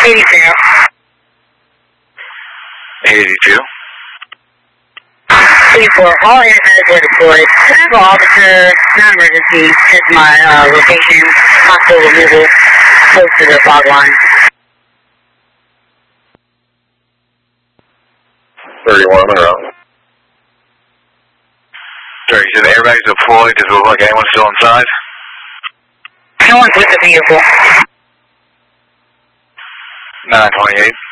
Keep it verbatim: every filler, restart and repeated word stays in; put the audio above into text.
eighty-two. eighty-two. eighty-four, all airbags were deployed. Central officer, non-emergency, is my uh, location, hostile removal, close to the fog line. thirty-one Monroe. Sorry, you said the airbags deployed. Does it look like anyone's still inside? No one's with the vehicle. nine twenty-eight.